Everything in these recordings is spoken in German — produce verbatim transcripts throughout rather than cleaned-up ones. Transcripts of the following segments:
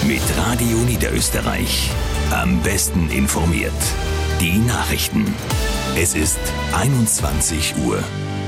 mit Radio Niederösterreich. Am besten informiert. Die Nachrichten. Es ist einundzwanzig Uhr.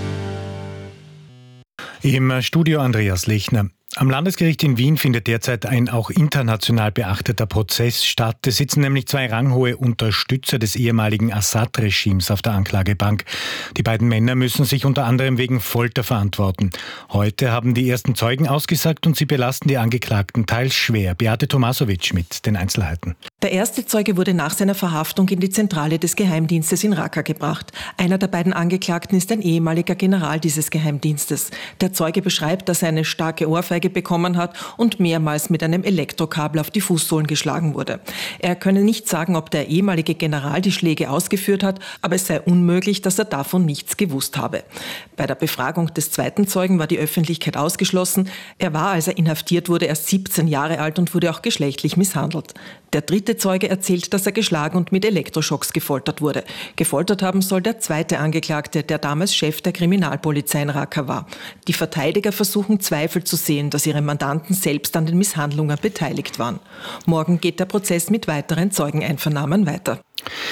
Im Studio Andreas Lechner. Am Landesgericht in Wien findet derzeit ein auch international beachteter Prozess statt. Es sitzen nämlich zwei ranghohe Unterstützer des ehemaligen Assad-Regimes auf der Anklagebank. Die beiden Männer müssen sich unter anderem wegen Folter verantworten. Heute haben die ersten Zeugen ausgesagt und sie belasten die Angeklagten teils schwer. Beate Tomasovic mit den Einzelheiten. Der erste Zeuge wurde nach seiner Verhaftung in die Zentrale des Geheimdienstes in Raqqa gebracht. Einer der beiden Angeklagten ist ein ehemaliger General dieses Geheimdienstes. Der Zeuge beschreibt, dass er eine starke Ohrfeige bekommen hat und mehrmals mit einem Elektrokabel auf die Fußsohlen geschlagen wurde. Er könne nicht sagen, ob der ehemalige General die Schläge ausgeführt hat, aber es sei unmöglich, dass er davon nichts gewusst habe. Bei der Befragung des zweiten Zeugen war die Öffentlichkeit ausgeschlossen. Er war, als er inhaftiert wurde, erst siebzehn Jahre alt und wurde auch geschlechtlich misshandelt. Der dritte Zeuge erzählt, dass er geschlagen und mit Elektroschocks gefoltert wurde. Gefoltert haben soll der zweite Angeklagte, der damals Chef der Kriminalpolizei in Raqqa war. Die Verteidiger versuchen Zweifel zu sehen, dass ihre Mandanten selbst an den Misshandlungen beteiligt waren. Morgen geht der Prozess mit weiteren Zeugeneinvernahmen weiter.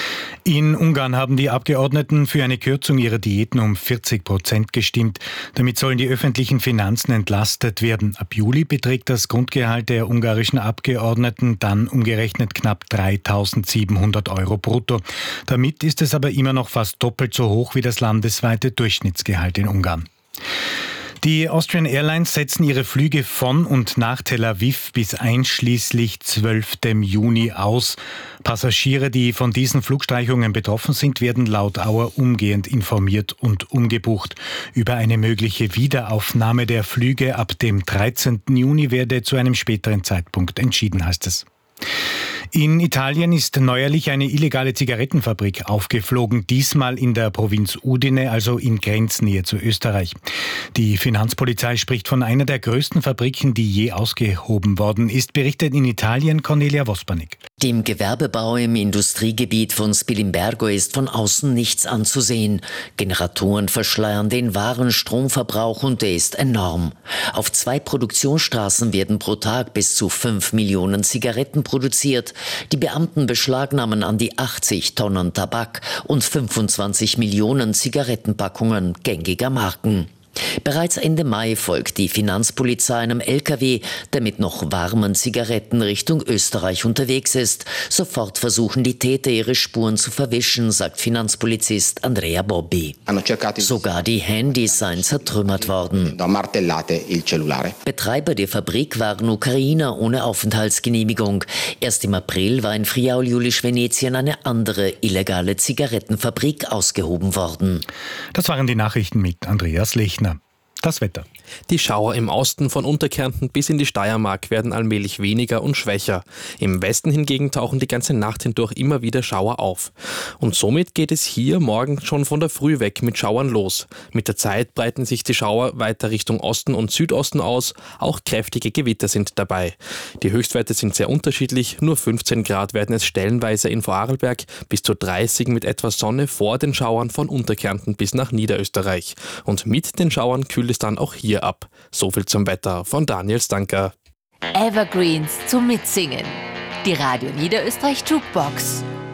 In Ungarn haben die Abgeordneten für eine Kürzung ihrer Diäten um vierzig Prozent gestimmt. Damit sollen die öffentlichen Finanzen entlastet werden. Ab Juli beträgt das Grundgehalt der ungarischen Abgeordneten dann umgerechnet knapp dreitausendsiebenhundert Euro brutto. Damit ist es aber immer noch fast doppelt so hoch wie das landesweite Durchschnittsgehalt in Ungarn. Die Austrian Airlines setzen ihre Flüge von und nach Tel Aviv bis einschließlich zwölften Juni aus. Passagiere, die von diesen Flugstreichungen betroffen sind, werden laut Auer umgehend informiert und umgebucht. Über eine mögliche Wiederaufnahme der Flüge ab dem dreizehnten Juni werde zu einem späteren Zeitpunkt entschieden, heißt es. In Italien ist neuerlich eine illegale Zigarettenfabrik aufgeflogen, diesmal in der Provinz Udine, also in Grenznähe zu Österreich. Die Finanzpolizei spricht von einer der größten Fabriken, die je ausgehoben worden ist, berichtet in Italien Cornelia Vospanik. Dem Gewerbebau im Industriegebiet von Spilimbergo ist von außen nichts anzusehen. Generatoren verschleiern den wahren Stromverbrauch und der ist enorm. Auf zwei Produktionsstraßen werden pro Tag bis zu fünf Millionen Zigaretten produziert. Die Beamten beschlagnahmen an die achtzig Tonnen Tabak und fünfundzwanzig Millionen Zigarettenpackungen gängiger Marken. Bereits Ende Mai folgt die Finanzpolizei einem L K W, der mit noch warmen Zigaretten Richtung Österreich unterwegs ist. Sofort versuchen die Täter, ihre Spuren zu verwischen, sagt Finanzpolizist Andrea Bobbi. Sogar die Handys seien zertrümmert worden. Betreiber der Fabrik waren Ukrainer ohne Aufenthaltsgenehmigung. Erst im April war in Friaul-Julisch-Venetien eine andere illegale Zigarettenfabrik ausgehoben worden. Das waren die Nachrichten mit Andreas Lechner. Das Wetter. Die Schauer im Osten von Unterkärnten bis in die Steiermark werden allmählich weniger und schwächer. Im Westen hingegen tauchen die ganze Nacht hindurch immer wieder Schauer auf. Und somit geht es hier morgen schon von der Früh weg mit Schauern los. Mit der Zeit breiten sich die Schauer weiter Richtung Osten und Südosten aus. Auch kräftige Gewitter sind dabei. Die Höchstwerte sind sehr unterschiedlich. Nur fünfzehn Grad werden es stellenweise in Vorarlberg, bis zu dreißig mit etwas Sonne vor den Schauern von Unterkärnten bis nach Niederösterreich. Und mit den Schauern kühlt es dann auch hier ab. So viel zum Wetter von Daniel Stanker. Evergreens zum Mitsingen. Die Radio Niederösterreich Jukebox.